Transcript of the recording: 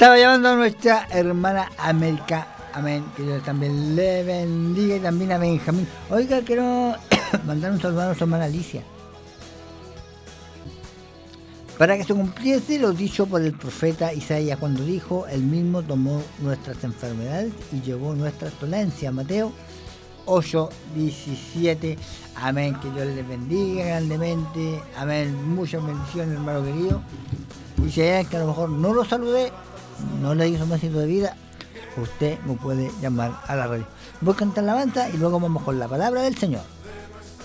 Estaba llamando a nuestra hermana América. Amén. Que Dios también le bendiga y también a Benjamín. Oiga, quiero mandar un saludo a nuestra hermana Alicia. Para que se cumpliese lo dicho por el profeta Isaías cuando dijo: Él mismo tomó nuestras enfermedades y llevó nuestras dolencias. Mateo 8:17. Amén. Que Dios les bendiga grandemente. Amén. Muchas bendiciones, hermano querido. Y si hay alguien que a lo mejor no lo saludé, no le hizo un besito de vida, usted me puede llamar a la radio. Voy a cantar la banda y luego vamos con la palabra del Señor.